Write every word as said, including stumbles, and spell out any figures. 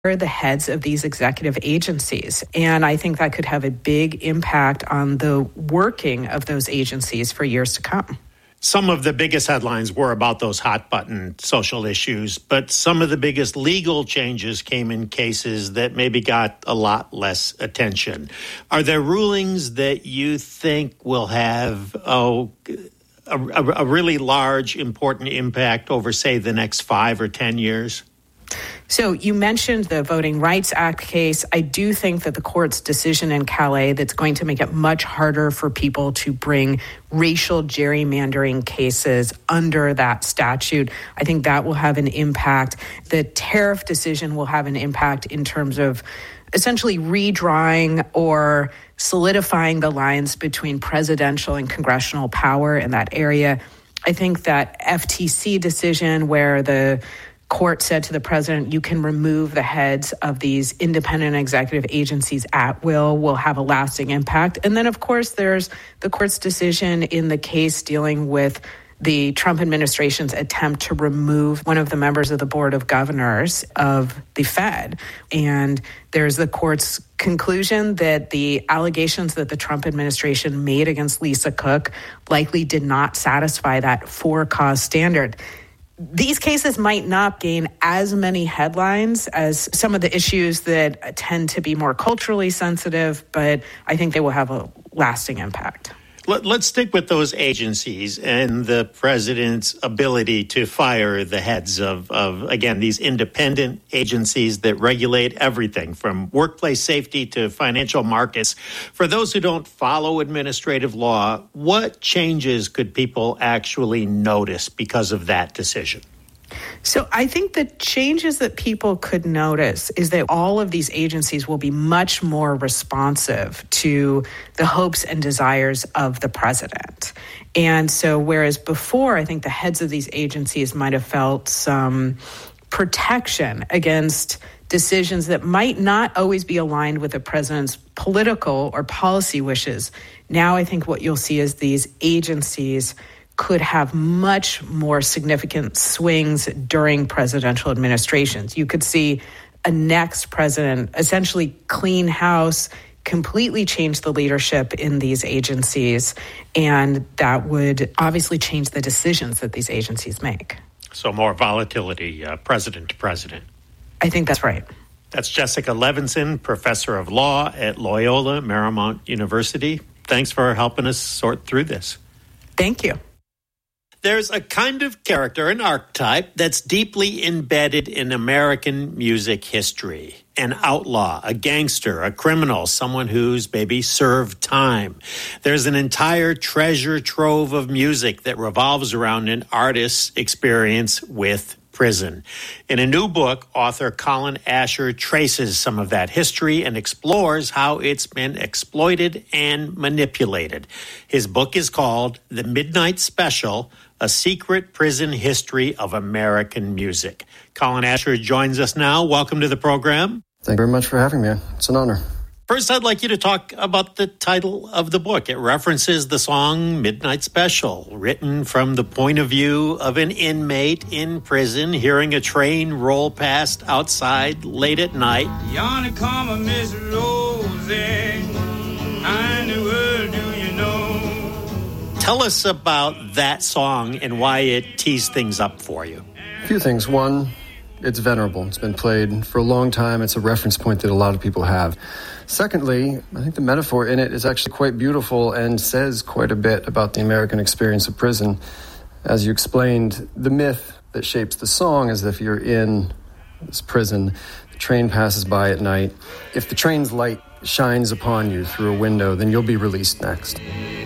the heads of these executive agencies. And I think that could have a big impact on the working of those agencies for years to come. Some of the biggest headlines were about those hot-button social issues, but some of the biggest legal changes came in cases that maybe got a lot less attention. Are there rulings that you think will have oh, a, a, a really large, important impact over, say, the next five or ten years? So you mentioned the Voting Rights Act case. I do think that the court's decision in Calais that's going to make it much harder for people to bring racial gerrymandering cases under that statute. I think that will have an impact. The tariff decision will have an impact in terms of essentially redrawing or solidifying the lines between presidential and congressional power in that area. I think that F T C decision where the court said to the president, you can remove the heads of these independent executive agencies at will, will have a lasting impact. And then, of course, there's the court's decision in the case dealing with the Trump administration's attempt to remove one of the members of the board of governors of the Fed. And there's the court's conclusion that the allegations that the Trump administration made against Lisa Cook likely did not satisfy that for-cause standard. These cases might not gain as many headlines as some of the issues that tend to be more culturally sensitive, but I think they will have a lasting impact. Let, let's stick with those agencies and the president's ability to fire the heads of, of, again, these independent agencies that regulate everything from workplace safety to financial markets. For those who don't follow administrative law, what changes could people actually notice because of that decision? So I think the changes that people could notice is that all of these agencies will be much more responsive to the hopes and desires of the president. And so whereas before, I think the heads of these agencies might have felt some protection against decisions that might not always be aligned with the president's political or policy wishes, now I think what you'll see is these agencies could have much more significant swings during presidential administrations. You could see a next president essentially clean house, completely change the leadership in these agencies, and that would obviously change the decisions that these agencies make. So more volatility, uh, president to president. I think that's right. That's Jessica Levinson, professor of law at Loyola Marymount University. Thanks for helping us sort through this. Thank you. There's a kind of character, an archetype, that's deeply embedded in American music history. An outlaw, a gangster, a criminal, someone who's maybe served time. There's an entire treasure trove of music that revolves around an artist's experience with prison. In a new book, author Colin Asher traces some of that history and explores how it's been exploited and manipulated. His book is called The Midnight Special, A Secret Prison History of American Music. Colin Asher joins us now. Welcome to the program. Thank you very much for having me. It's an honor. First, I'd like you to talk about the title of the book. It references the song Midnight Special, written from the point of view of an inmate in prison hearing a train roll past outside late at night. Yonder come a Miss Rosie, I knew her, do you know? Tell us about that song and why it teased things up for you. A few things. One, it's venerable. It's been played for a long time. It's a reference point that a lot of people have. Secondly, I think the metaphor in it is actually quite beautiful and says quite a bit about the American experience of prison. As you explained, the myth that shapes the song is that if you're in this prison, the train passes by at night. If the train's light shines upon you through a window, then you'll be released next.